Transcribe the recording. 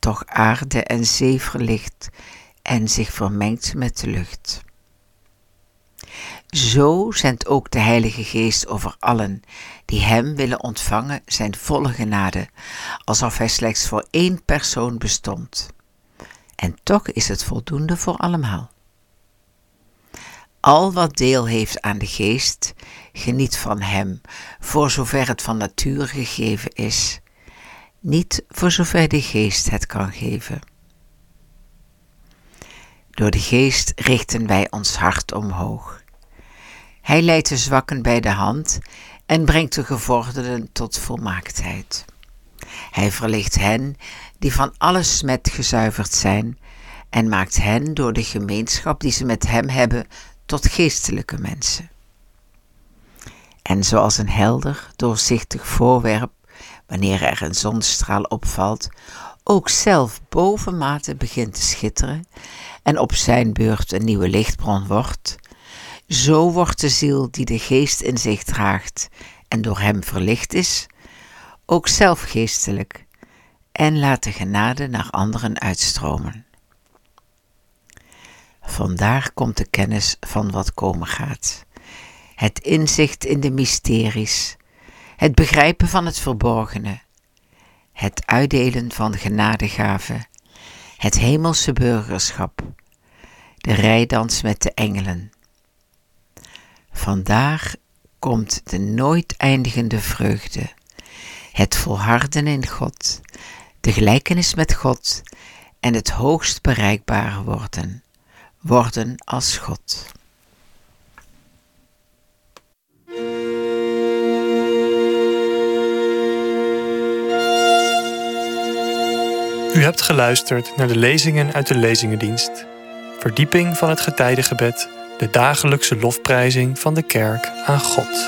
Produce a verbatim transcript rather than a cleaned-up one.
toch aarde en zee verlicht en zich vermengt met de lucht. Zo zendt ook de Heilige Geest over allen die hem willen ontvangen zijn volle genade, alsof hij slechts voor één persoon bestond. En toch is het voldoende voor allemaal. Al wat deel heeft aan de Geest, geniet van hem, voor zover het van nature gegeven is, niet voor zover de Geest het kan geven. Door de Geest richten wij ons hart omhoog. Hij leidt de zwakken bij de hand en brengt de gevorderden tot volmaaktheid. Hij verlicht hen die van alle smet gezuiverd zijn en maakt hen door de gemeenschap die ze met hem hebben tot geestelijke mensen. En zoals een helder, doorzichtig voorwerp, wanneer er een zonnestraal opvalt, ook zelf bovenmate begint te schitteren en op zijn beurt een nieuwe lichtbron wordt, zo wordt de ziel die de Geest in zich draagt en door hem verlicht is, ook zelf geestelijk en laat de genade naar anderen uitstromen. Vandaar komt de kennis van wat komen gaat, het inzicht in de mysteries, het begrijpen van het verborgene, het uitdelen van genadegaven, het hemelse burgerschap, de rijdans met de engelen. Vandaar komt de nooit eindigende vreugde, het volharden in God, de gelijkenis met God en het hoogst bereikbare worden, worden als God. U hebt geluisterd naar de lezingen uit de Lezingendienst. Verdieping van het getijdengebed, de dagelijkse lofprijzing van de kerk aan God.